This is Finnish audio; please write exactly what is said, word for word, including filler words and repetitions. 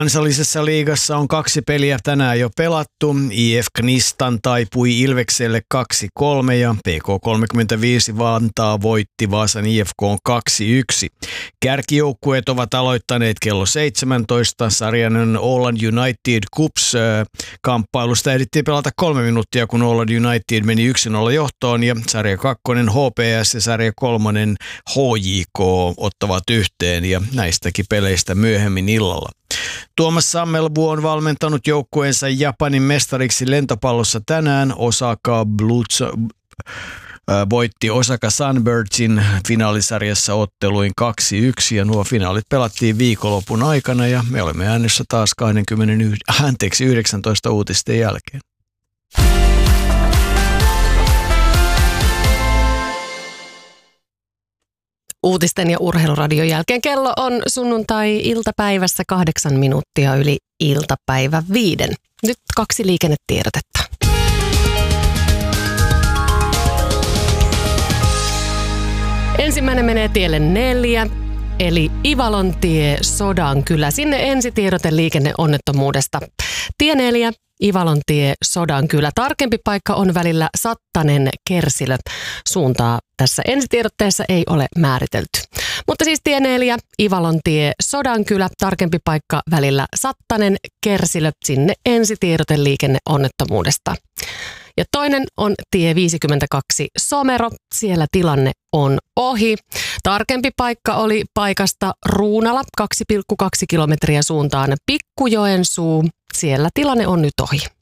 Kansallisessa liigassa on kaksi peliä tänään jo pelattu. I F Knistan taipui Ilvekselle kaksi kolme ja P K kolmekymmentäviisi Vantaa voitti Vaasan I F K kaksi yksi. Kärkijoukkueet ovat aloittaneet kello seitsemäntoista. Sarjan Åland United Cups-kamppailusta ehdittiin pelata kolme minuuttia, kun Åland United meni yksi nolla johtoon ja sarja kakkonen H P S ja sarja kolmonen H J K ottavat yhteen ja näistäkin peleistä myöhemmin illalla. Tuomas Sammelbu on valmentanut joukkueensa Japanin mestariksi lentopallossa tänään. Osaka Blues voitti Osaka Sunbirdsin finaalisarjassa otteluin kaksi yksi ja nuo finaalit pelattiin viikonlopun aikana ja me olemme äänessä taas kaksikymmentäyhdeksän, anteeksi, yhdeksäntoista uutisten jälkeen. Uutisten ja urheiluradion jälkeen kello on sunnuntai-iltapäivässä kahdeksan minuuttia yli iltapäivä viiden. Nyt kaksi liikennetiedotetta. Ensimmäinen menee tielle neljä, eli Ivalontie Sodankylä. Sinne ensitiedote liikenneonnettomuudesta. Tie neljä, Ivalontie Sodankylä. Tarkempi paikka on välillä Sattanen Kersilö. Suuntaa tässä ensitiedotteessa ei ole määritelty. Mutta siis tie neljä, Ivalontie Sodankylä. Tarkempi paikka välillä Sattanen Kersilö. Sinne ensitiedote liikenneonnettomuudesta. Ja toinen on tie viisikymmentäkaksi Somero. Siellä tilanne on ohi. Tarkempi paikka oli paikasta Ruunala, kaksi pilkku kaksi kilometriä suuntaan Pikkujoensuu. Siellä tilanne on nyt ohi.